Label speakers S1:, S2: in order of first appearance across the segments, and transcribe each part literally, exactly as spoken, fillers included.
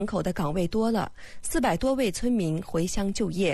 S1: 人口的岗位多了，四百多位村民回乡就业。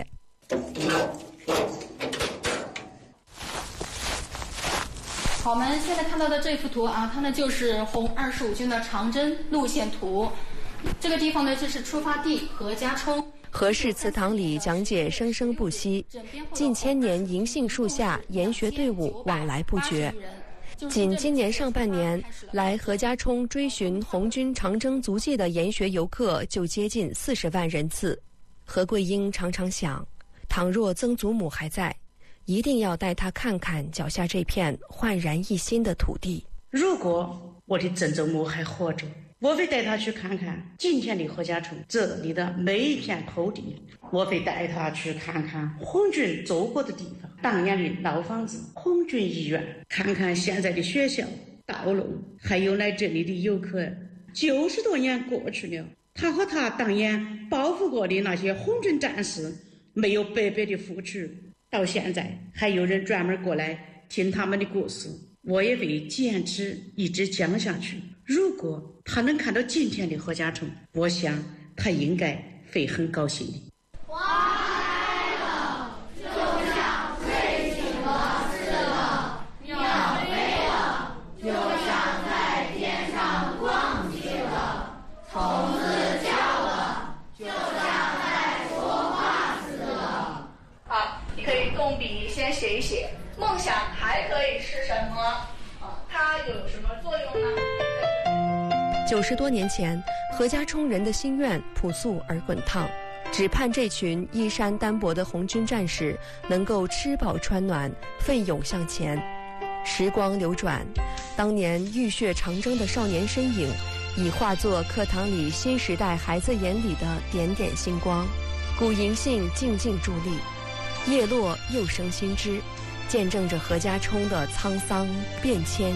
S2: 好，我们现在看到的这幅图啊，它呢就是红二十五军的长征路线图。这个地方呢，这是出发地何家冲。
S1: 何氏祠堂里讲解生生不息，近千年银杏树下，研学队伍往来不绝。仅今年上半年，来何家冲追寻红军长征足迹的研学游客就接近四十万人次。何桂英常常想，倘若曾祖母还在，一定要带她看看脚下这片焕然一新的土地。
S3: 如果我的曾祖母还活着，我会带她去看看今天的何家冲这里的每一片土地，我会带她去看看红军走过的地方，当年的老房子、红军医院，看看现在的学校、道路，还有来这里的游客。九十多年过去了，他和他当年报复过的那些红军战士没有白白的付出，到现在还有人专门过来听他们的故事。我也会坚持一直讲下去。如果他能看到今天的何家冲，我想他应该会很高兴的。
S4: 花开了，就像睡醒了似的；鸟飞了，就像在天上逛街了；虫子叫了，就像在说话似的。
S5: 好，你可以动笔先写一写。梦想还可以是什么？啊，它又有什么作用呢？
S1: 九十多年前，何家冲人的心愿朴素而滚烫，只盼这群衣衫单薄的红军战士能够吃饱穿暖，奋勇向前。时光流转，当年浴血长征的少年身影，已化作课堂里新时代孩子眼里的点点星光。古银杏静静伫立，叶落又生新枝，见证着何家冲的沧桑变迁